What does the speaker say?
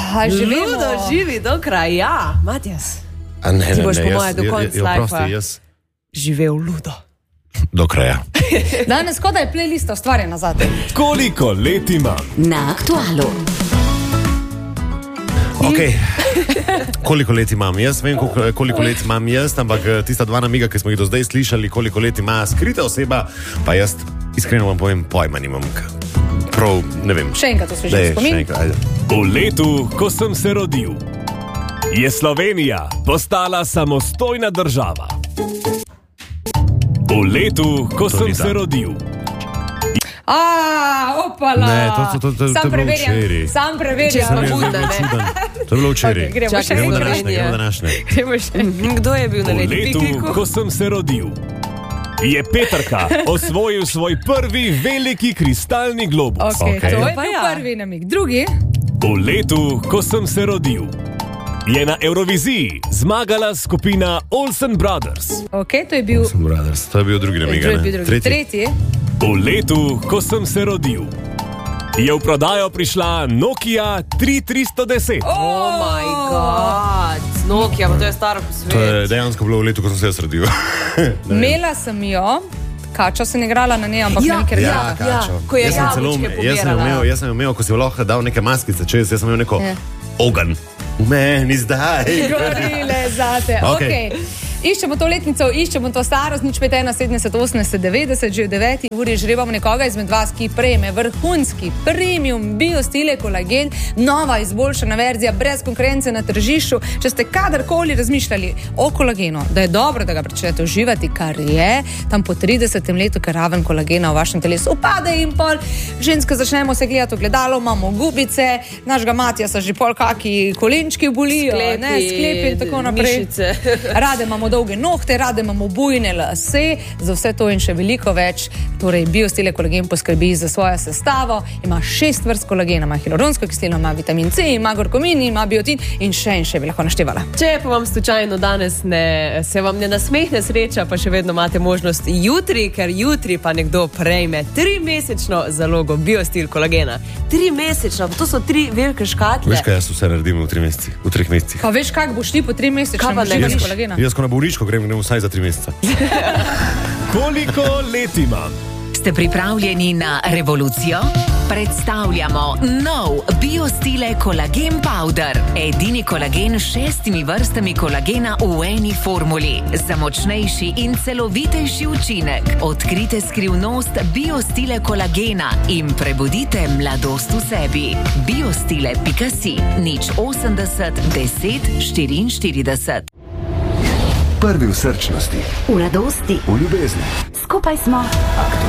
Ludo živi do kraja. Matjas. Ti boš po moje do konca lajfa živel Ludo. Do kraja. Danes skoda je playlista ustvarjena zadaj. Koliko let ima? Na Aktualu. Ok, koliko let imam? Jaz vem, koliko let imam jaz, ampak tista dva namiga, ki smo jih do zdaj slišali, koliko let ima skrita oseba, pa jaz iskreno vam povem, pojma nimam. Prav, ne vem. Še enkrat osvežim spomin. V letu, ko sem se rodil, je Slovenija postala samostojna država. V letu, ko sem se rodil. Opala. Ne, to je bilo včeraj. Sam preverjam. To je bilo včeraj. Gremo še Gremo današnje. Kdo je bil na V leti letu, ko sem se rodil, je Petrka osvojil svoj prvi veliki kristalni globus. Ok, to je bil prvi namig. Drugi? V letu, ko sem se rodil, je na Euroviziji zmagala skupina Olsen Brothers. Ok, to je bil... Olsen Brothers, to je bil drugi namig. Tretji? V letu, ko sem se rodil, je v prodajo prišla Nokia 3310. Oh my god. Nokia, pa to je staro po svetu. To je dejansko bilo v letu, ko sem se jaz rodil. Imela sem jo, Kača sem igrala na njej, ampak ne ker Kačo. Ko je jabučke pobirala. Jaz sem imel, ko si lahko dal neke maskice čez, jaz sem imel neko ogen. V meni zdaj. Gorile zate. Ok. Iščemo to letnico, iščemo to starost, 051 70 80 90, že v 9. uri žrebamo nekoga izmed vas, ki prejme vrhunski premium biostile kolagen, nova izboljšana verzija brez konkurence na tržišču. Če ste kadarkoli razmišljali o kolagenu, da je dobro, da ga pričnete uživati, kar je, tam po 30. letu, ker raven kolagena v vašem telesu upade in pol, ženske začnemo se gledati v gledalo, imamo gubice, našega Matjasa že pol kaki kolenčki bolijo, sklepi in tako naprej. Rade imamo dolge nohte, rade imamo bujne lase, za vse to in še veliko več. Torej, biostile kolagen poskrbi za svojo sestavo, ima 6 vrst kolagena, ima hialuronsko kislino, ima vitamin C, ima gorkomin, ima biotin in še bi lahko naštevala. Če pa vam slučajno danes se vam ne nasmehne sreča, pa še vedno imate možnost jutri, ker jutri pa nekdo prejme 3-mesečno zalogo biostil kolagena. 3-mesečno, to so 3 velike škatle. Veš kaj, jaz vse naredim v 3 mesecih. Pa veš, kak boš ti po 3-mesečnem uživanju kolagena? Jaz ko na Boriško grem vsaj za 3 meseca. Koliko let imam? Ste pripravljeni na revolucijo? Predstavljamo nov biostile kolagen powder. Edini kolagen s 6 vrstami kolagena v eni formuli. Za močnejši in celovitejši učinek. Odkrite skrivnost biostile kolagena in prebudite mladost v sebi. Biostile.si 080 10 44. Prvi v srčnosti, v radosti, v ljubezni. Skupaj smo.